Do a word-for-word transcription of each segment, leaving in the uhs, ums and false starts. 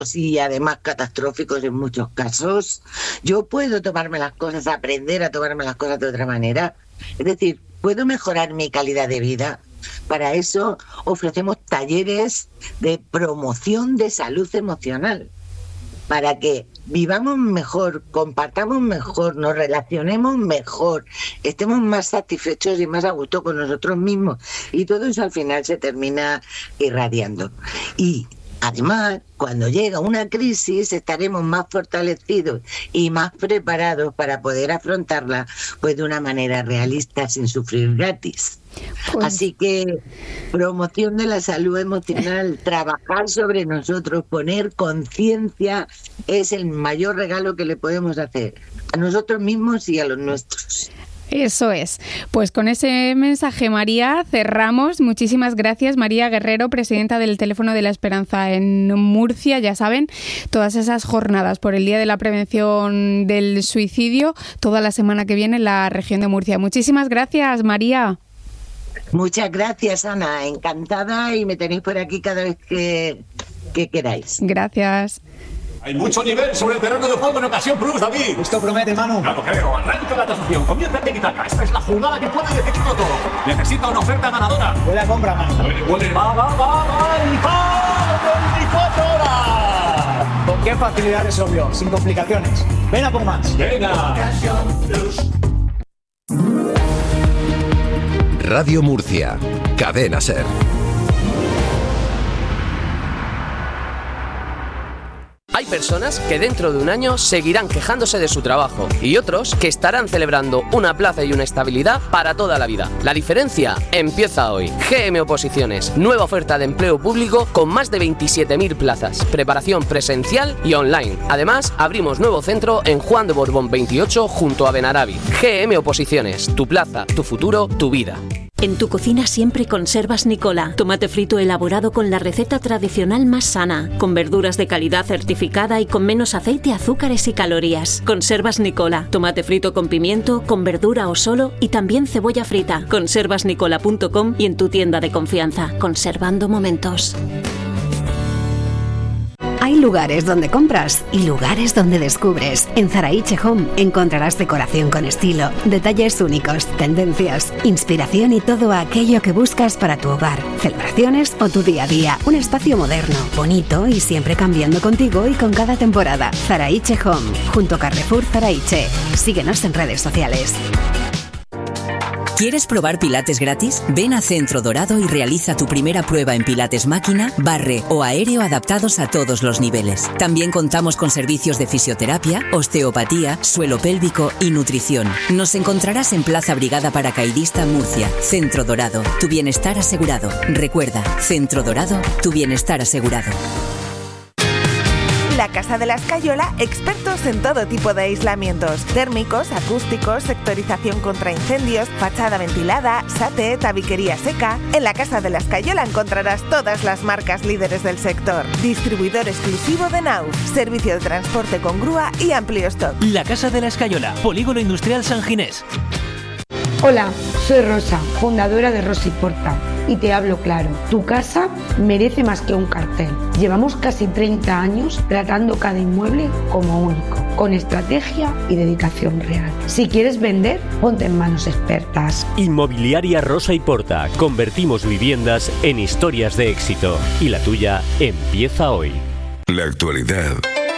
y además catastróficos en muchos casos. Yo puedo tomarme las cosas, aprender a tomarme las cosas de otra manera. Es decir, puedo mejorar mi calidad de vida. Para eso ofrecemos talleres de promoción de salud emocional, para que vivamos mejor, compartamos mejor, nos relacionemos mejor, estemos más satisfechos y más a gusto con nosotros mismos. Y todo eso al final se termina irradiando. Y además, cuando llega una crisis, estaremos más fortalecidos y más preparados para poder afrontarla, pues de una manera realista, sin sufrir gratis. Pues... Así que promoción de la salud emocional, trabajar sobre nosotros, poner conciencia, es el mayor regalo que le podemos hacer a nosotros mismos y a los nuestros. Eso es. Pues con ese mensaje, María, cerramos. Muchísimas gracias, María Guerrero, presidenta del Teléfono de la Esperanza en Murcia. Ya saben, todas esas jornadas por el Día de la Prevención del Suicidio, toda la semana que viene en la región de Murcia. Muchísimas gracias, María. Muchas gracias, Ana. Encantada, y me tenéis por aquí cada vez que, que queráis. Gracias. Hay mucho nivel sobre el terreno de juego en Ocasión Plus, David. Esto promete, Manu. No lo creo. Arranca la transacción. Comienza el tiki-taka. Esta es la jugada que puede decidirlo todo. Necesita una oferta ganadora. Buena compra, Manu. Huele, huele, va, va, va, va. ¡Y va! veinticuatro horas! ¿Con qué facilidad resolvió? Sin complicaciones. Ven a por más. Venga. Ocasión Plus. Radio Murcia. Cadena SER. Hay personas que dentro de un año seguirán quejándose de su trabajo y otros que estarán celebrando una plaza y una estabilidad para toda la vida. La diferencia empieza hoy. G M Oposiciones, nueva oferta de empleo público con más de veintisiete mil plazas, preparación presencial y online. Además, abrimos nuevo centro en Juan de Borbón veintiocho junto a Benarabi. G M Oposiciones, tu plaza, tu futuro, tu vida. En tu cocina siempre conservas Nicola, tomate frito elaborado con la receta tradicional más sana, con verduras de calidad certificada y con menos aceite, azúcares y calorías. Conservas Nicola, tomate frito con pimiento, con verdura o solo, y también cebolla frita. conservas nicola punto com y en tu tienda de confianza. Conservando momentos. Hay lugares donde compras y lugares donde descubres. En Zaraiche Home encontrarás decoración con estilo, detalles únicos, tendencias, inspiración y todo aquello que buscas para tu hogar, celebraciones o tu día a día. Un espacio moderno, bonito y siempre cambiando contigo y con cada temporada. Zaraiche Home, junto a Carrefour Zaraiche. Síguenos en redes sociales. ¿Quieres probar Pilates gratis? Ven a Centro Dorado y realiza tu primera prueba en Pilates máquina, barre o aéreo adaptados a todos los niveles. También contamos con servicios de fisioterapia, osteopatía, suelo pélvico y nutrición. Nos encontrarás en Plaza Brigada Paracaidista, Murcia. Centro Dorado, tu bienestar asegurado. Recuerda, Centro Dorado, tu bienestar asegurado. La Casa de la Escayola, expertos en todo tipo de aislamientos, térmicos, acústicos, sectorización contra incendios, fachada ventilada, SATE, tabiquería seca. En la Casa de la Escayola encontrarás todas las marcas líderes del sector. Distribuidor exclusivo de Nauf, servicio de transporte con grúa y amplio stock. La Casa de la Escayola, Polígono Industrial San Ginés. Hola, soy Rosa, fundadora de Rosa y Porta. Y te hablo claro, tu casa merece más que un cartel. Llevamos casi treinta años tratando cada inmueble como único, con estrategia y dedicación real. Si quieres vender, ponte en manos expertas. Inmobiliaria Rosa y Porta. Convertimos viviendas en historias de éxito. Y la tuya empieza hoy. La actualidad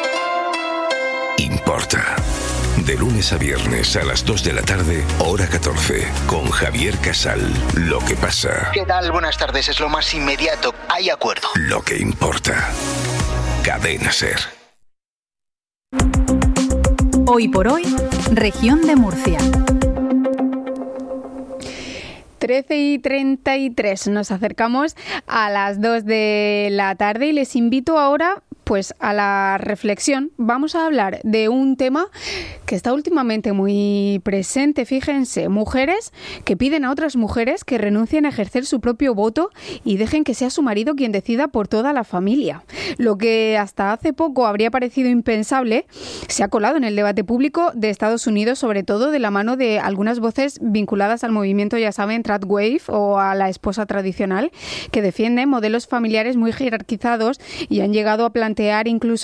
importa. De lunes a viernes a las dos de la tarde, hora catorce, con Javier Casal. Lo que pasa. ¿Qué tal? Buenas tardes. Es lo más inmediato. Hay acuerdo. Lo que importa. Cadena SER. Hoy por hoy, región de Murcia. trece y treinta y tres. Nos acercamos a las dos de la tarde y les invito ahora pues a la reflexión. Vamos a hablar de un tema que está últimamente muy presente. Fíjense, mujeres que piden a otras mujeres que renuncien a ejercer su propio voto y dejen que sea su marido quien decida por toda la familia. Lo que hasta hace poco habría parecido impensable se ha colado en el debate público de Estados Unidos, sobre todo de la mano de algunas voces vinculadas al movimiento, ya saben, Third Wave o a la esposa tradicional, que defienden modelos familiares muy jerarquizados y han llegado a plantear plantear incluso